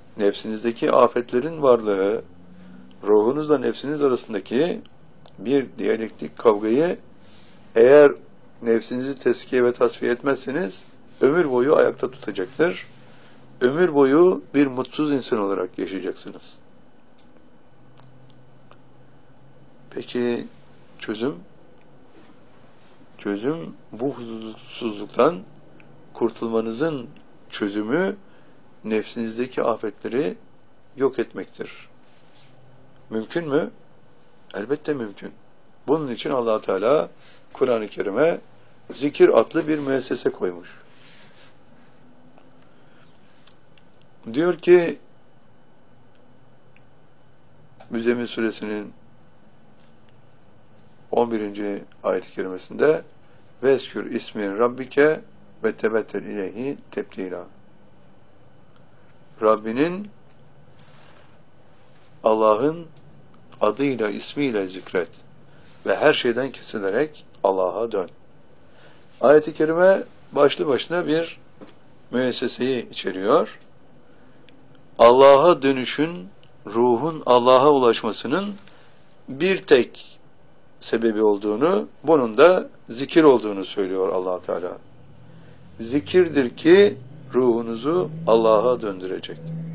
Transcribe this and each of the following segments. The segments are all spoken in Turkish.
nefsinizdeki afetlerin varlığı, ruhunuzla nefsiniz arasındaki bir diyalektik kavgayı eğer nefsinizi tezkiye ve tasfiye etmezseniz ömür boyu ayakta tutacaktır. Ömür boyu bir mutsuz insan olarak yaşayacaksınız. Peki çözüm? Çözüm bu huzursuzluktan kurtulmanızın çözümü nefsinizdeki afetleri yok etmektir. Mümkün mü? Elbette mümkün. Bunun için Allah Teala Kur'an-ı Kerim'e zikir adlı bir müessese koymuş. Diyor ki Müzzemmil Suresinin 11. ayet-i kerimesinde Veskür ismin Rabbike ve tebettel ileyhi tebdila. Rabbinin, Allah'ın adıyla, ismiyle zikret ve her şeyden kesilerek Allah'a dön. Ayet-i kerime başlı başına bir müesseseyi içeriyor. Allah'a dönüşün, ruhun Allah'a ulaşmasının bir tek sebebi olduğunu, bunun da zikir olduğunu söylüyor Allah Teala. Zikirdir ki ruhunuzu Allah'a döndürecek.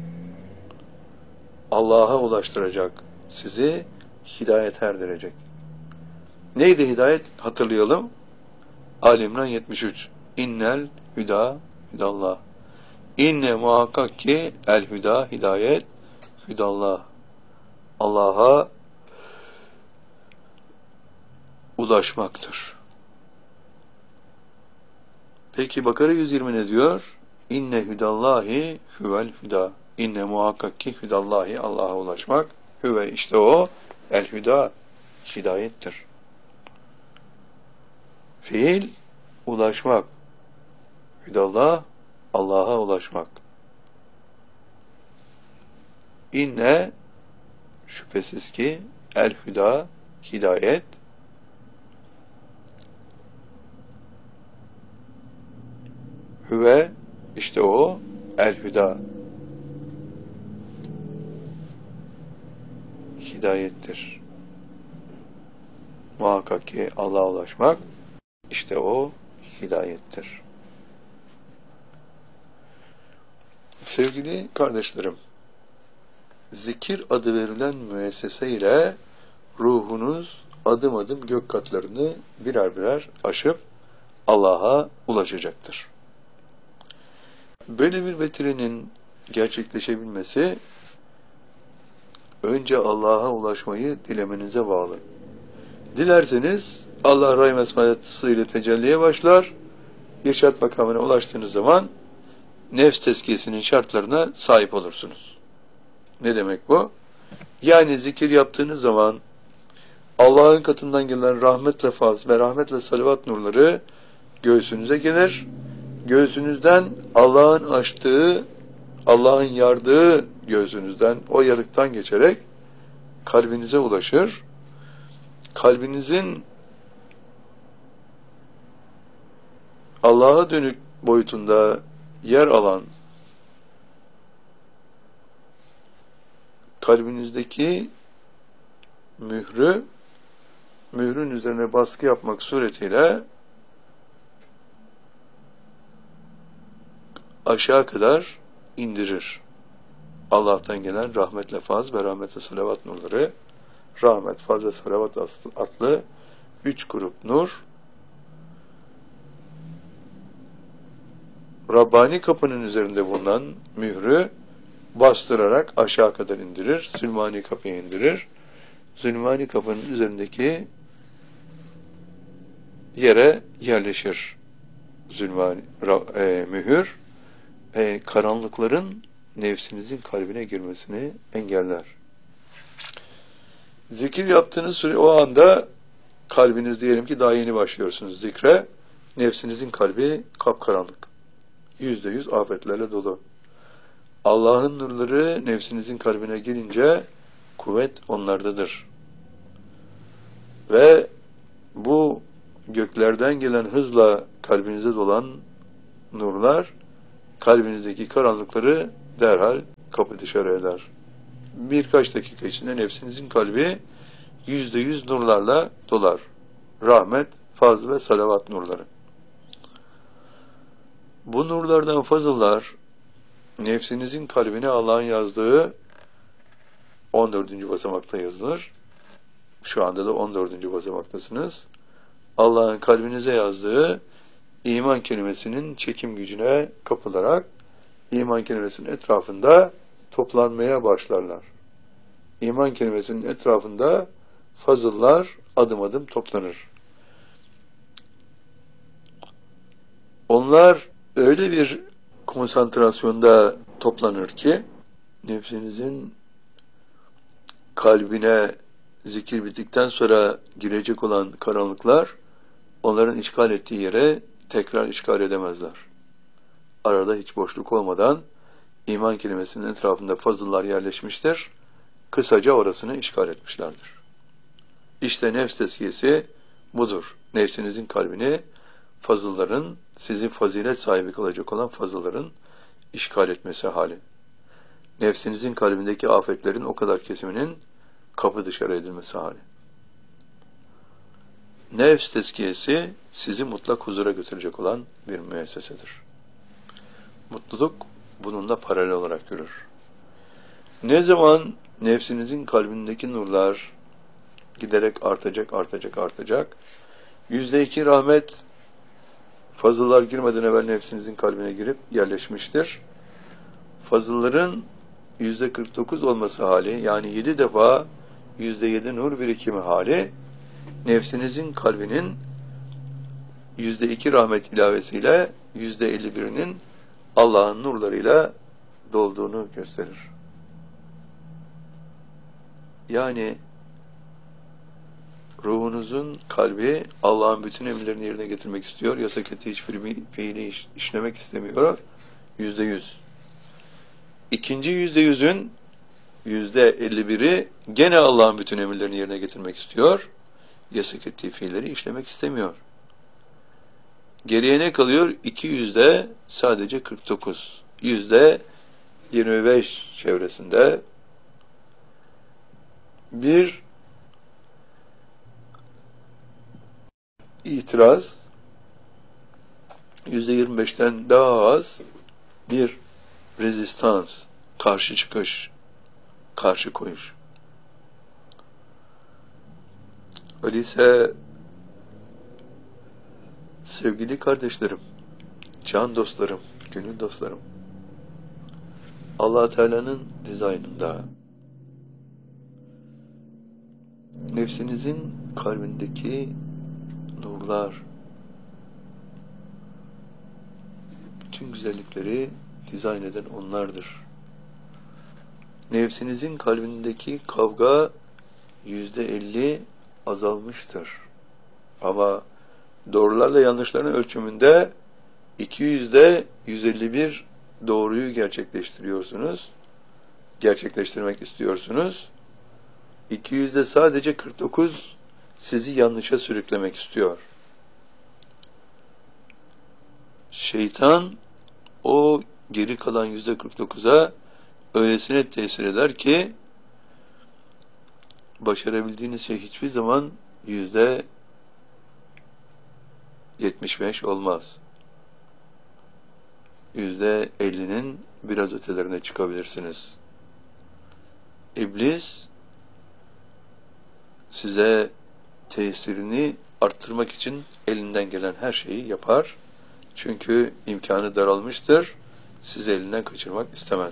Allah'a ulaştıracak. Sizi hidayete erdirecek. Neydi hidayet? Hatırlayalım. Ali İmran 73. İnnel hüda hüdallah. İnne muhakkak ki el hüda hidayet hüdallah. Allah'a ulaşmaktır. Peki Bakara 120 ne diyor? İnne hüdallahi huvel hüda. İnne muhakkak ki hüdallahi, Allah'a ulaşmak. Hüve işte o el hüda, hidayettir. Fiil ulaşmak. Hüdallah Allah'a ulaşmak. İnne şüphesiz ki el hüda hidayet, hüve işte o el hüda hidayettir. Muhakkak ki Allah'a ulaşmak işte o hidayettir. Sevgili kardeşlerim, zikir adı verilen müessese ile ruhunuz adım adım gök katlarını birer birer aşıp Allah'a ulaşacaktır. Böyle bir vetirenin gerçekleşebilmesi önce Allah'a ulaşmayı dilemenize bağlı. Dilerseniz Allah rahim esması ile tecelliye başlar. İrşad makamına ulaştığınız zaman nefs tezkiyesinin şartlarına sahip olursunuz. Ne demek bu? Yani zikir yaptığınız zaman Allah'ın katından gelen rahmet ve faz ve rahmet ve salavat nurları göğsünüze gelir. Göğsünüzden Allah'ın açtığı, Allah'ın yardığı göğsünüzden, o yarıktan geçerek kalbinize ulaşır. Kalbinizin Allah'a dönük boyutunda yer alan kalbinizdeki mührün üzerine baskı yapmak suretiyle aşağı kadar indirir. Allah'tan gelen rahmetle faz ve rahmetle salavat nurları, rahmet, faz ve salavat adlı 3 grup nur, Rabbani kapının üzerinde bulunan mührü bastırarak aşağı kadar indirir, Zülmani kapıya indirir. Zülmani kapının üzerindeki yere yerleşir Zülmani mühür. Karanlıkların nefsinizin kalbine girmesini engeller. Zikir yaptığınız süre o anda kalbiniz, diyelim ki daha yeni başlıyorsunuz zikre, nefsinizin kalbi kapkaranlık. %100 afetlerle dolu. Allah'ın nurları nefsinizin kalbine gelince kuvvet onlardadır. Ve bu göklerden gelen hızla kalbinize dolan nurlar kalbinizdeki karanlıkları derhal kapı dışarı eder. Birkaç dakika içinde nefsinizin kalbi %100 nurlarla dolar. Rahmet, fazl ve salavat nurları. Bu nurlardan fazıllar, nefsinizin kalbine Allah'ın yazdığı 14. basamakta yazılır. Şu anda da 14. basamaktasınız. Allah'ın kalbinize yazdığı iman kelimesinin çekim gücüne kapılarak iman kelimesinin etrafında toplanmaya başlarlar. İman kelimesinin etrafında fazıllar adım adım toplanır. Onlar öyle bir konsantrasyonda toplanır ki nefsinizin kalbine zikir bittikten sonra girecek olan karanlıklar onların işgal ettiği yere tekrar işgal edemezler. Arada hiç boşluk olmadan iman kelimesinin etrafında fazıllar yerleşmiştir. Kısaca orasını işgal etmişlerdir. İşte nefs tezkiyesi budur. Nefsinizin kalbini fazılların, sizi fazilet sahibi kılacak olan fazılların işgal etmesi hali. Nefsinizin kalbindeki afetlerin o kadar kesiminin kapı dışarı edilmesi hali. Nefs tezkiyesi sizi mutlak huzura götürecek olan bir müessesedir. Mutluluk bununla paralel olarak yürür. Ne zaman nefsinizin kalbindeki nurlar giderek artacak, %2 rahmet fazıllar girmeden evvel nefsinizin kalbine girip yerleşmiştir. Fazılların %49 olması hali, yani 7 defa %7 nur birikimi hali, nefsinizin kalbinin %2 rahmet ilavesiyle %51'inin Allah'ın nurlarıyla dolduğunu gösterir. Yani ruhunuzun kalbi Allah'ın bütün emirlerini yerine getirmek istiyor. Yasak ettiği hiçbir fiili işlemek istemiyor. %100. İkinci %100'ün %51'i gene Allah'ın bütün emirlerini yerine getirmek istiyor. Yasak ettiği fiilleri işlemek istemiyor. Geriye ne kalıyor? 200'de sadece 49. %25 çevresinde bir itiraz, %25'ten daha az bir rezistans, karşı çıkış, karşı koyuş. Öyleyse sevgili kardeşlerim, can dostlarım, gönül dostlarım, Allah Teala'nın dizaynında nefsinizin kalbindeki nurlar, bütün güzellikleri dizayn eden onlardır. Nefsinizin kalbindeki kavga %50 azalmıştır. Ama doğrularla yanlışların ölçümünde 200'de 151 doğruyu gerçekleştiriyorsunuz. Gerçekleştirmek istiyorsunuz. 200'de sadece 49 sizi yanlışa sürüklemek istiyor. Şeytan o geri kalan %49'a öylesine tesir eder ki başarabildiğiniz şey hiçbir zaman %75 olmaz. %50'nin biraz ötelerine çıkabilirsiniz. İblis size tesirini arttırmak için elinden gelen her şeyi yapar. Çünkü imkanı daralmıştır. Sizi elinden kaçırmak istemez.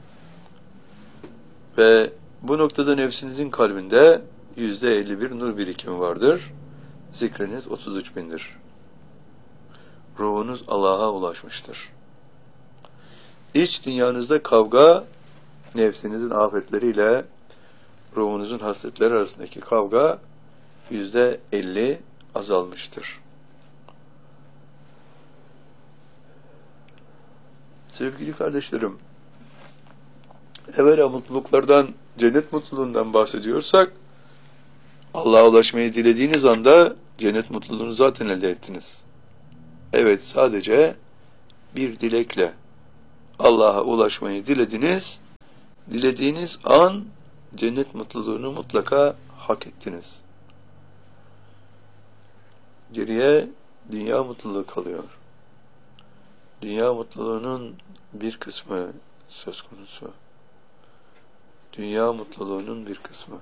Ve bu noktada nefsinizin kalbinde %51 nur birikimi vardır. Zikriniz 33.000'dir. Ruhunuz Allah'a ulaşmıştır. İç dünyanızda kavga, nefsinizin afetleriyle ruhunuzun hasletleri arasındaki kavga %50 azalmıştır. Sevgili kardeşlerim, evvela mutluluklardan, cennet mutluluğundan bahsediyorsak, Allah'a ulaşmayı dilediğiniz anda cennet mutluluğunu zaten elde ettiniz. Evet, sadece bir dilekle Allah'a ulaşmayı dilediniz, dilediğiniz an cennet mutluluğunu mutlaka hak ettiniz. Geriye dünya mutluluğu kalıyor. Dünya mutluluğunun bir kısmı söz konusu. Dünya mutluluğunun bir kısmı.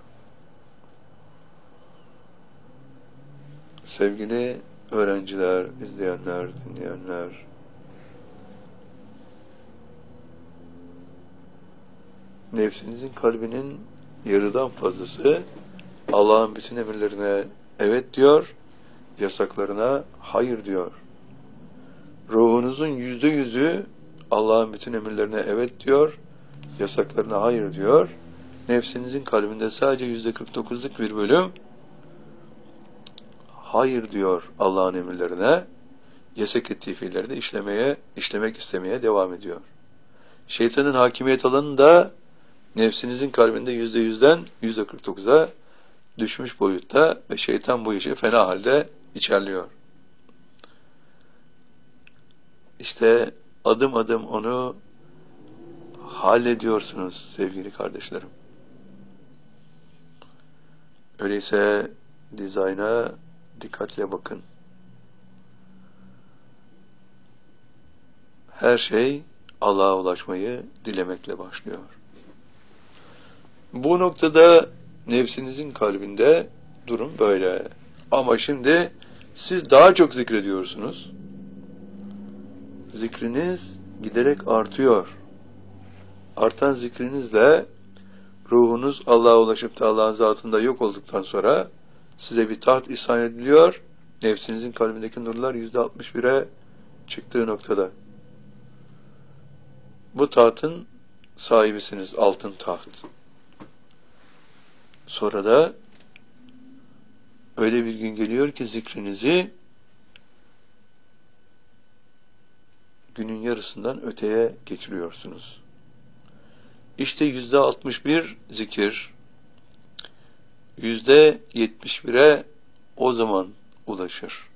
Sevgili öğrenciler, izleyenler, dinleyenler, nefsinizin kalbinin yarıdan fazlası Allah'ın bütün emirlerine evet diyor, yasaklarına hayır diyor. Ruhunuzun %100'ü Allah'ın bütün emirlerine evet diyor, yasaklarına hayır diyor. Nefsinizin kalbinde sadece %49'luk bir bölüm hayır diyor Allah'ın emirlerine, yasak ettiği fiilleri de işlemek istemeye devam ediyor. Şeytanın hakimiyet alanı da nefsinizin kalbinde %100'den %49'a düşmüş boyutta ve şeytan bu işi fena halde içerliyor. İşte adım adım onu hallediyorsunuz sevgili kardeşlerim. Öyleyse dizayna dikkatle bakın. Her şey Allah'a ulaşmayı dilemekle başlıyor. Bu noktada nefsinizin kalbinde durum böyle. Ama şimdi siz daha çok zikrediyorsunuz. Zikriniz giderek artıyor. Artan zikrinizle ruhunuz Allah'a ulaşıp da Allah'ın zatında yok olduktan sonra size bir taht ihsan ediliyor. Nefsinizin kalbindeki nurlar %61'e çıktığı noktada. Bu tahtın sahibisiniz, altın taht. Sonra da öyle bir gün geliyor ki zikrinizi günün yarısından öteye geçiriyorsunuz. İşte %61 zikir, %71'e o zaman ulaşır.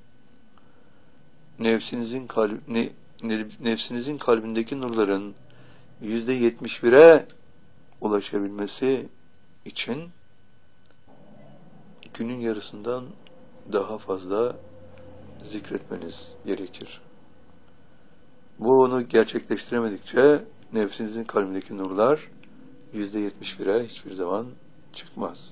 Nefsinizin kalbindeki nurların %71'e ulaşabilmesi için günün yarısından daha fazla zikretmeniz gerekir. Bunu gerçekleştiremedikçe nefsinizin kalbindeki nurlar %71'e hiçbir zaman çıkmaz.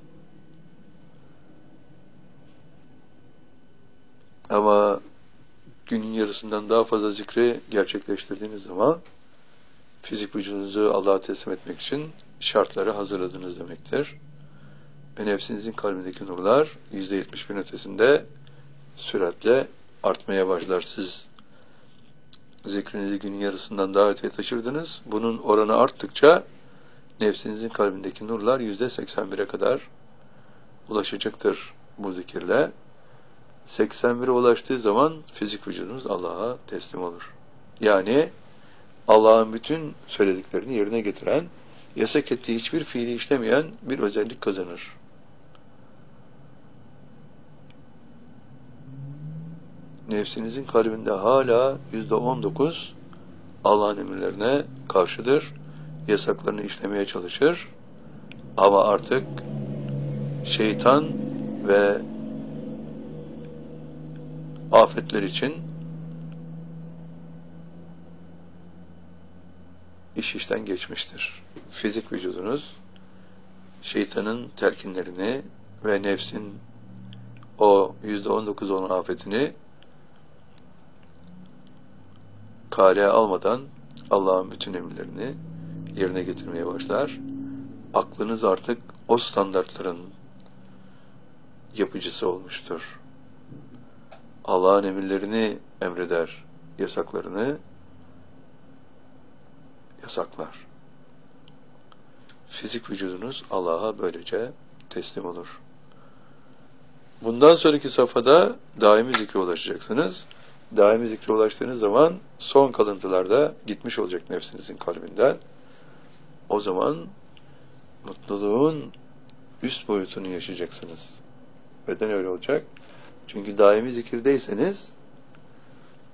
Ama günün yarısından daha fazla zikri gerçekleştirdiğiniz zaman fizik vücudunuzu Allah'a teslim etmek için şartları hazırladınız demektir. Ve nefsinizin kalbindeki nurlar %71'in ötesinde süratle artmaya başlar. Siz zikrinizi günün yarısından daha öteye taşırdınız. Bunun oranı arttıkça nefsinizin kalbindeki nurlar %81'e kadar ulaşacaktır bu zikirle. 81'e ulaştığı zaman fizik vücudunuz Allah'a teslim olur. Yani Allah'ın bütün söylediklerini yerine getiren, yasak ettiği hiçbir fiili işlemeyen bir özellik kazanır. Nefsinizin kalbinde hala %19 Allah'ın emirlerine karşıdır. Yasaklarını işlemeye çalışır. Ama artık şeytan ve afetler için iş işten geçmiştir. Fizik vücudunuz şeytanın telkinlerini ve nefsin o %19 olan afetini kale almadan Allah'ın bütün emirlerini yerine getirmeye başlar. Aklınız artık o standartların yapıcısı olmuştur. Allah'ın emirlerini emreder, yasaklarını yasaklar. Fizik vücudunuz Allah'a böylece teslim olur. Bundan sonraki safhada daimi zikre ulaşacaksınız. Daimi zikre ulaştığınız zaman son kalıntılar da gitmiş olacak nefsinizin kalbinden. O zaman mutluluğun üst boyutunu yaşayacaksınız. Neden öyle olacak? Çünkü daimi zikirdeyseniz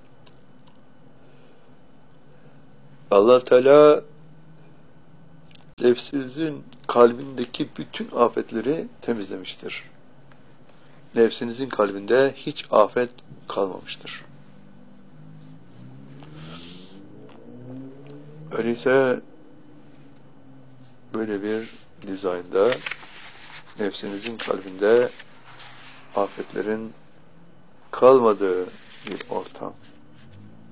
Allah Teala nefsinizin kalbindeki bütün afetleri temizlemiştir. Nefsinizin kalbinde hiç afet kalmamıştır. Öyleyse böyle bir dizaynda nefsinizin kalbinde afetlerin kalmadığı bir ortam